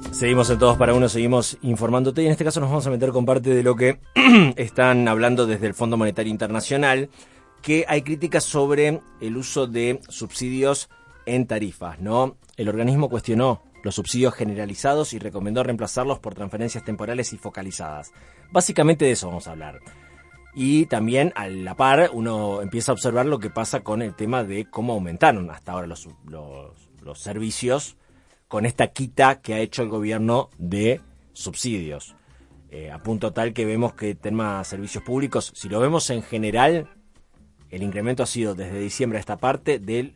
Seguimos en Todos para Uno, seguimos informándote y en este caso nos vamos a meter con parte de lo que están hablando desde el Fondo Monetario Internacional, que hay críticas sobre el uso de subsidios en tarifas, ¿no? El organismo cuestionó los subsidios generalizados y recomendó reemplazarlos por transferencias temporales y focalizadas. Básicamente de eso vamos a hablar. Y también a la par uno empieza a observar lo que pasa con el tema de cómo aumentaron hasta ahora los servicios con esta quita que ha hecho el gobierno de subsidios. A punto tal que vemos que el tema de servicios públicos, si lo vemos en general, el incremento ha sido desde diciembre a esta parte del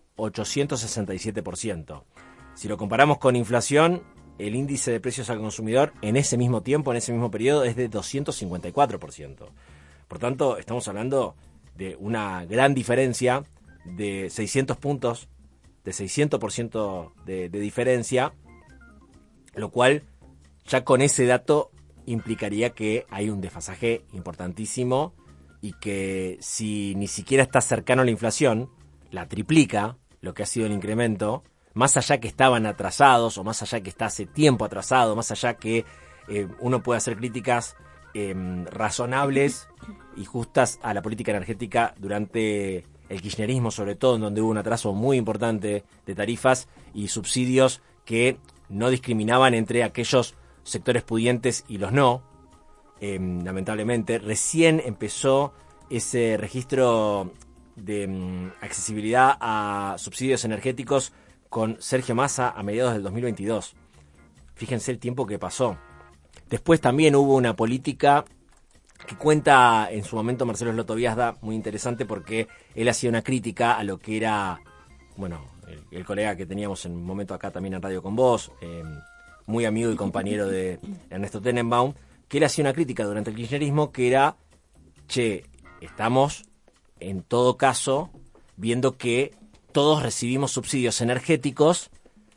867%. Si lo comparamos con inflación, el índice de precios al consumidor en ese mismo tiempo, en ese mismo periodo, es de 254%. Por tanto, estamos hablando de una gran diferencia de 600 puntos, de 600% de diferencia, lo cual ya con ese dato implicaría que hay un desfasaje importantísimo y que si ni siquiera está cercano a la inflación, la triplica lo que ha sido el incremento, más allá que estaban atrasados o más allá que está hace tiempo atrasado, más allá que uno puede hacer críticas razonables y justas a la política energética durante el kirchnerismo, sobre todo, en donde hubo un atraso muy importante de tarifas y subsidios que no discriminaban entre aquellos sectores pudientes y los no. Lamentablemente, recién empezó ese registro de accesibilidad a subsidios energéticos con Sergio Massa a mediados del 2022. Fíjense el tiempo que pasó. Después también hubo una política que cuenta en su momento Marcelo Slotoviazda, muy interesante porque él hacía una crítica a lo que era, bueno, el colega que teníamos en un momento acá también en Radio con Vos, muy amigo y compañero de Ernesto Tenenbaum, que él hacía una crítica durante el kirchnerismo que era, estamos en todo caso viendo que todos recibimos subsidios energéticos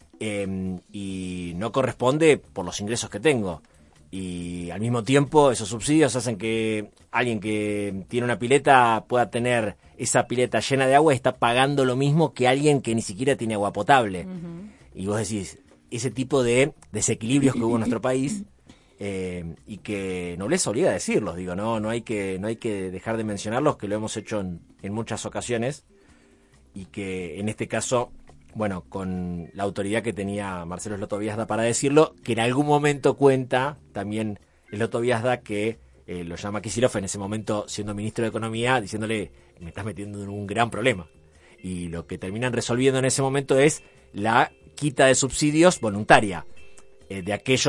y no corresponde por los ingresos que tengo. Y al mismo tiempo esos subsidios hacen que alguien que tiene una pileta pueda tener esa pileta llena de agua y está pagando lo mismo que alguien que ni siquiera tiene agua potable. Uh-huh. Y vos decís, ese tipo de desequilibrios que hubo en nuestro país y que no les obliga a decirlos, digo, no hay que dejar de mencionarlos, que lo hemos hecho en muchas ocasiones y que en este caso, bueno, con la autoridad que tenía Marcelo Slotoviazda para decirlo, que en algún momento cuenta también Slotoviazda que lo llama Kicillof en ese momento siendo ministro de Economía, diciéndole, me estás metiendo en un gran problema. Y lo que terminan resolviendo en ese momento es la quita de subsidios voluntaria de aquellos